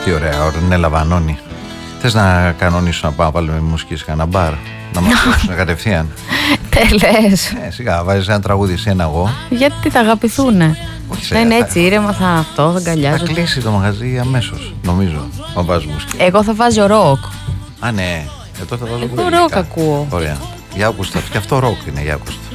Τι ωραία, Ορνέλα Βανώνη. Θες να κανονίσω να πάω να βάλουμε μουσική σε κανένα μπαρ? Να μας ακούσουν κατευθείαν. Τελές. Σιγά, βάζεις ένα τραγούδι σε ένα εγώ. Γιατί θα αγαπηθούνε. Όχι, Να είναι έτσι ήρεμα, θα αγκαλιάζονται. Θα κλείσει το μαγαζί αμέσως, νομίζω. Να βάζουμε μουσική. Εγώ θα βάζω ροκ. Α, ναι. Εδώ θα βάζω Εγώ ροκ ακούω. Ωραία. Για άκουστα. Και αυτό ροκ είναι, για άκουστα.